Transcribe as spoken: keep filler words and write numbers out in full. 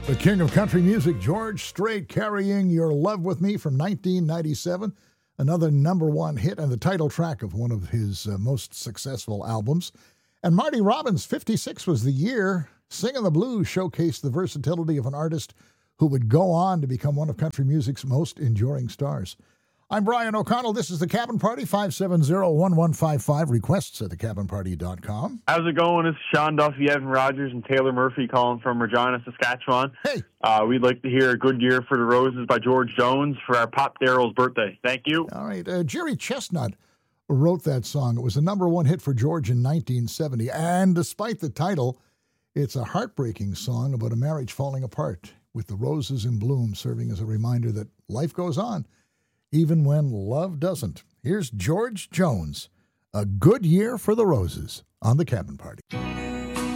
The king of country music, George Strait, carrying Your Love With Me from nineteen ninety-seven, another number one hit and the title track of one of his uh, most successful albums. And Marty Robbins, fifty-six was the year. Singing the Blues showcased the versatility of an artist who would go on to become one of country music's most enduring stars. I'm Brian O'Connell. This is The Cabin Party, five seven zero, one one five five. Requests at the cabin party dot com. How's it going? It's Sean Duffy, Evan Rogers, and Taylor Murphy calling from Regina, Saskatchewan. Hey. Uh, we'd like to hear A Good Year for the Roses by George Jones for our Pop Daryl's birthday. Thank you. All right. Uh, Jerry Chestnut wrote that song. It was a number one hit for George in nineteen seventy. And despite the title, it's a heartbreaking song about a marriage falling apart, with the roses in bloom serving as a reminder that life goes on, even when love doesn't. Here's George Jones, A Good Year for the Roses, on The Cabin Party.